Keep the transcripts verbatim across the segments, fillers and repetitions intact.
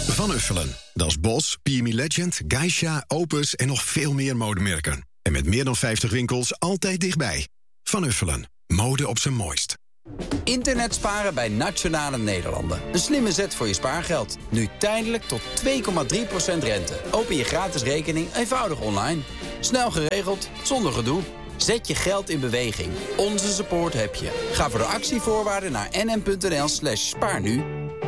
Van Uffelen. Dat is Bos, P M E Legend, Geisha, Opus en nog veel meer modemerken. En met meer dan vijftig winkels altijd dichtbij. Van Uffelen. Mode op zijn mooist. Internet sparen bij Nationale Nederlanden. Een slimme zet voor je spaargeld. Nu tijdelijk tot twee komma drie procent rente. Open je gratis rekening eenvoudig online. Snel geregeld, zonder gedoe. Zet je geld in beweging. Onze support heb je. Ga voor de actievoorwaarden naar nm.nl slash spaarnu.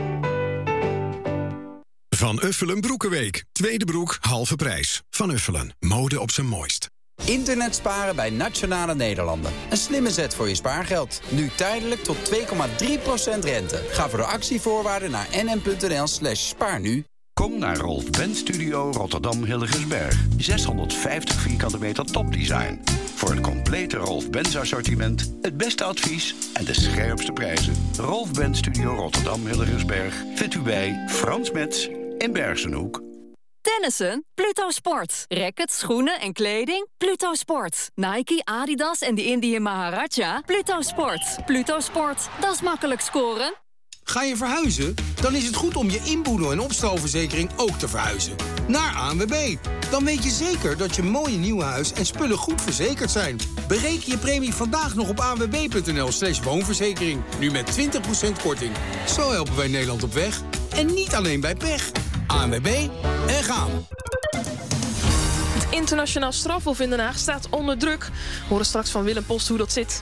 Van Uffelen Broekenweek. Tweede broek, halve prijs. Van Uffelen. Mode op zijn mooist. Internet sparen bij Nationale Nederlanden. Een slimme zet voor je spaargeld. Nu tijdelijk tot twee komma drie procent rente. Ga voor de actievoorwaarden naar nm.nl slash spaarnu. Kom naar Rolf Benz Studio Rotterdam Hillegersberg. zeshonderdvijftig vierkante meter topdesign. Voor het complete Rolf Benz assortiment, het beste advies en de scherpste prijzen. Rolf Benz Studio Rotterdam Hillegersberg vindt u bij Frans Metz in Bergsenhoek. Tennissen? Pluto Sport. Rackets, schoenen en kleding? Pluto Sport. Nike, Adidas en de Indian Maharaja? Pluto Sport. Pluto Sport. Dat is makkelijk scoren. Ga je verhuizen? Dan is het goed om je inboedel- en opstalverzekering ook te verhuizen. Naar A N W B. Dan weet je zeker dat je mooie nieuwe huis en spullen goed verzekerd zijn. Bereken je premie vandaag nog op anwb.nl slash woonverzekering. Nu met twintig procent korting. Zo helpen wij Nederland op weg. En niet alleen bij pech. A N W B en gaan. Het internationaal strafhof in Den Haag staat onder druk. We horen straks van Willem Post hoe dat zit.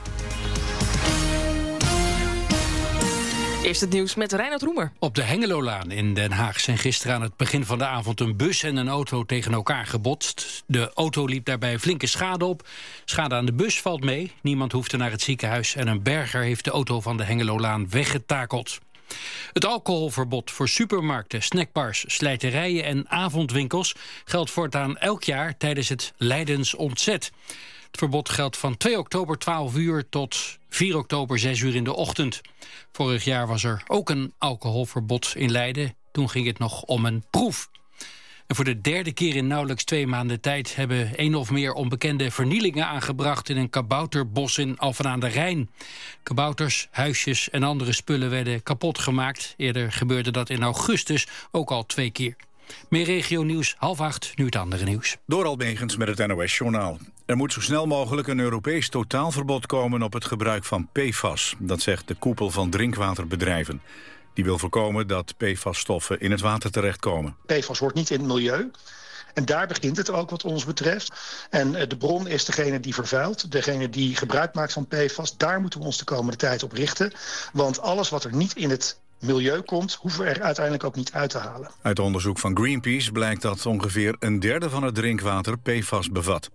Eerst het nieuws met Reinhard Roemer. Op de Hengelolaan in Den Haag zijn gisteren aan het begin van de avond een bus en een auto tegen elkaar gebotst. De auto liep daarbij flinke schade op. Schade aan de bus valt mee. Niemand hoefde naar het ziekenhuis en een berger heeft de auto van de Hengelolaan weggetakeld. Het alcoholverbod voor supermarkten, snackbars, slijterijen en avondwinkels geldt voortaan elk jaar tijdens het Leidens Ontzet. Het verbod geldt van twee oktober twaalf uur tot vier oktober zes uur in de ochtend. Vorig jaar was er ook een alcoholverbod in Leiden. Toen ging het nog om een proef. En voor de derde keer in nauwelijks twee maanden tijd hebben één of meer onbekende vernielingen aangebracht in een kabouterbos in Alphen aan de Rijn. Kabouters, huisjes en andere spullen werden kapot gemaakt. Eerder gebeurde dat in augustus ook al twee keer. Meer regionieuws, half acht, nu het andere nieuws. Doral Megens met het N O S-journaal. Er moet zo snel mogelijk een Europees totaalverbod komen op het gebruik van P F A S. Dat zegt de koepel van drinkwaterbedrijven. Die wil voorkomen dat P F A S-stoffen in het water terechtkomen. P F A S hoort niet in het milieu. En daar begint het ook wat ons betreft. En de bron is degene die vervuilt, degene die gebruik maakt van P F A S. Daar moeten we ons de komende tijd op richten. Want alles wat er niet in het milieu komt, hoeven we er uiteindelijk ook niet uit te halen. Uit onderzoek van Greenpeace blijkt dat ongeveer een derde van het drinkwater P F A S bevat.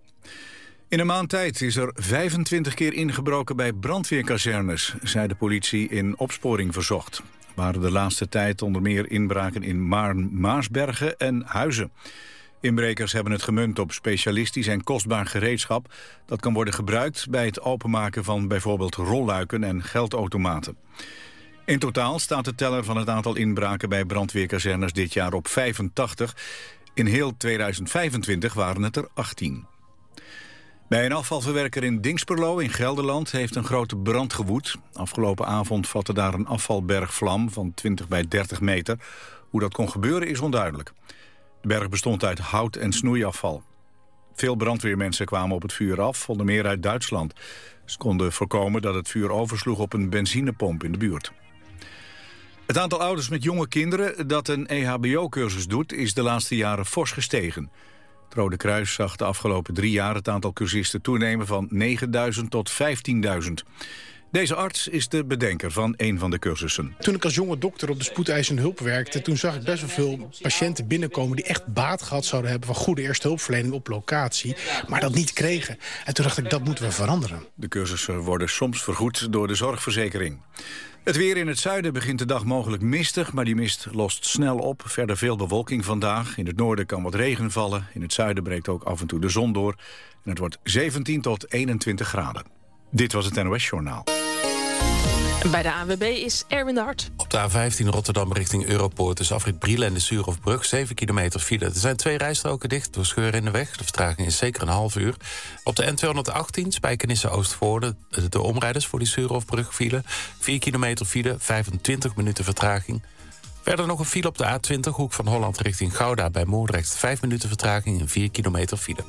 In een maand tijd is er vijfentwintig keer ingebroken bij brandweerkazernes, zei de politie in opsporing verzocht. Waren de laatste tijd onder meer inbraken in Maarn, Maasbergen en Huizen. Inbrekers hebben het gemunt op specialistisch en kostbaar gereedschap dat kan worden gebruikt bij het openmaken van bijvoorbeeld rolluiken en geldautomaten. In totaal staat de teller van het aantal inbraken bij brandweerkazernes dit jaar op vijfentachtig. In heel tweeduizend vijfentwintig waren het er achttien. Bij een afvalverwerker in Dingsperlo in Gelderland heeft een grote brand gewoed. Afgelopen avond vatte daar een afvalberg vlam van twintig bij dertig meter. Hoe dat kon gebeuren is onduidelijk. De berg bestond uit hout en snoeiafval. Veel brandweermensen kwamen op het vuur af, onder meer uit Duitsland. Ze konden voorkomen dat het vuur oversloeg op een benzinepomp in de buurt. Het aantal ouders met jonge kinderen dat een E H B O-cursus doet is de laatste jaren fors gestegen. Het Rode Kruis zag de afgelopen drie jaar het aantal cursisten toenemen van negenduizend tot vijftienduizend. Deze arts is de bedenker van een van de cursussen. Toen ik als jonge dokter op de spoedeisende hulp werkte, toen zag ik best wel veel patiënten binnenkomen die echt baat gehad zouden hebben van goede eerste hulpverlening op locatie, maar dat niet kregen. En toen dacht ik, dat moeten we veranderen. De cursussen worden soms vergoed door de zorgverzekering. Het weer in het zuiden begint de dag mogelijk mistig, maar die mist lost snel op. Verder veel bewolking vandaag. In het noorden kan wat regen vallen. In het zuiden breekt ook af en toe de zon door. En het wordt zeventien tot eenentwintig graden. Dit was het N O S-journaal. Bij de A N W B is Erwin de Hart. Op de A vijftien Rotterdam richting Europoort tussen afrit Brielen en de Suurhofbrug zeven kilometer file. Er zijn twee rijstroken dicht door scheuren in de weg. De vertraging is zeker een half uur. Op de N tweehonderdachttien Spijkenisse-Oostvoorde de omrijders voor die Suurhofbrug file. vier kilometer file, vijfentwintig minuten vertraging. Verder nog een file op de A twintig, hoek van Holland richting Gouda bij Moordrecht. Vijf minuten vertraging en vier kilometer file.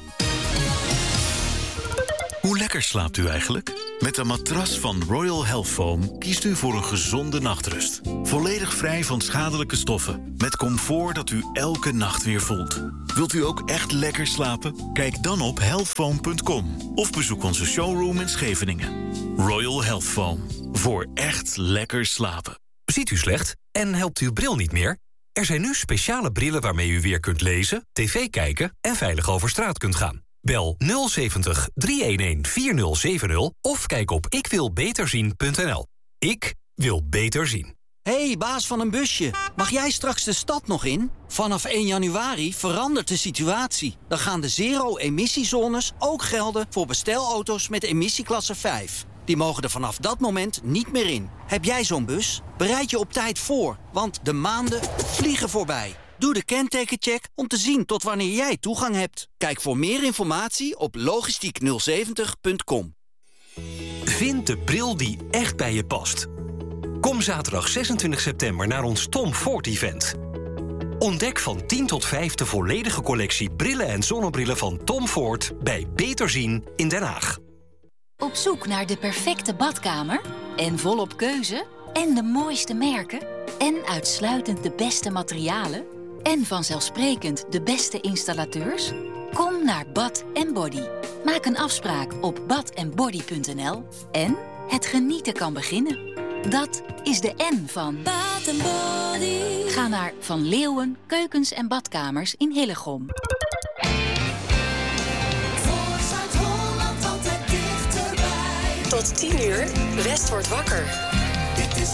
Hoe lekker slaapt u eigenlijk? Met een matras van Royal Health Foam kiest u voor een gezonde nachtrust. Volledig vrij van schadelijke stoffen. Met comfort dat u elke nacht weer voelt. Wilt u ook echt lekker slapen? Kijk dan op healthfoam punt com of bezoek onze showroom in Scheveningen. Royal Health Foam. Voor echt lekker slapen. Ziet u slecht en helpt uw bril niet meer? Er zijn nu speciale brillen waarmee u weer kunt lezen, tv kijken en veilig over straat kunt gaan. Bel nul zeventig, driehonderdeenendertig, vierzig zeventig of kijk op ik wil beter zien punt n l. Ik wil beter zien. Hey, baas van een busje. Mag jij straks de stad nog in? Vanaf één januari verandert de situatie. Dan gaan de zero-emissiezones ook gelden voor bestelauto's met emissieklasse vijf. Die mogen er vanaf dat moment niet meer in. Heb jij zo'n bus? Bereid je op tijd voor, want de maanden vliegen voorbij. Doe de kentekencheck om te zien tot wanneer jij toegang hebt. Kijk voor meer informatie op logistiek nul zeventig punt com. Vind de bril die echt bij je past. Kom zaterdag zesentwintig september naar ons Tom Ford event. Ontdek van tien tot vijf de volledige collectie brillen en zonnebrillen van Tom Ford bij Beter Zien in Den Haag. Op zoek naar de perfecte badkamer? En volop keuze? En de mooiste merken? En uitsluitend de beste materialen? En vanzelfsprekend de beste installateurs? Kom naar Bath and Body. Maak een afspraak op bath and body punt n l en het genieten kan beginnen. Dat is de N van Bath and Body. Ga naar Van Leeuwen Keukens en Badkamers in Hillegom. Tot tien uur, West wordt wakker.